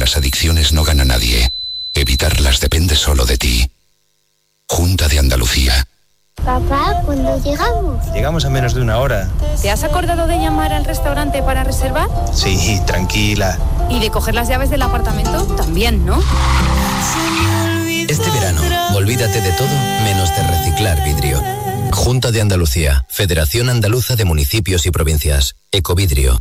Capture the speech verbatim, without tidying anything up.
las adicciones no gana nadie. Evitarlas depende solo de ti. Junta de Andalucía. Papá, ¿cuándo llegamos? Llegamos a menos de una hora. ¿Te has acordado de llamar al restaurante para reservar? Sí, tranquila. ¿Y de coger las llaves del apartamento? También, ¿no? Este verano, olvídate de todo menos de reciclar vidrio. Junta de Andalucía, Federación Andaluza de Municipios y Provincias, Ecovidrio.